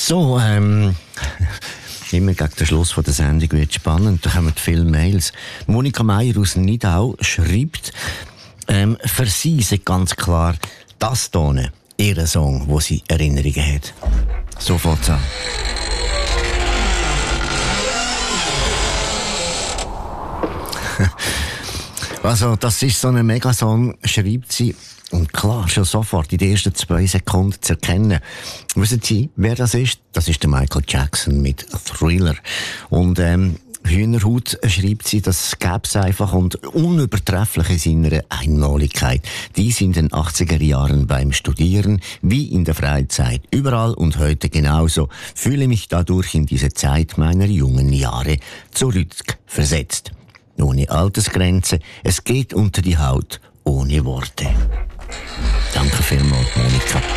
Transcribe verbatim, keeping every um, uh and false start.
So, ähm, immer gegen den Schluss von der Sendung wird es spannend. Da kommen viele Mails. Monika Meier aus Nidau schreibt, ähm, für sie ist ganz klar das Tone, ihr Song, wo sie Erinnerungen hat. So fängt's an. Also, das ist so ein Megasong, schreibt sie. Und klar, schon sofort in den ersten zwei Sekunden zu erkennen. Wissen Sie, wer das ist? Das ist der Michael Jackson mit Thriller. Und ähm, Hühnerhaut schreibt sie, das gäbe es einfach und unübertrefflich in seiner Einmaligkeit. Dies in den achtziger Jahren beim Studieren, wie in der Freizeit, überall und heute genauso, fühle mich dadurch in diese Zeit meiner jungen Jahre zurückversetzt. Ohne Altersgrenze, es geht unter die Haut, ohne Worte. Danke vielmals, Monika.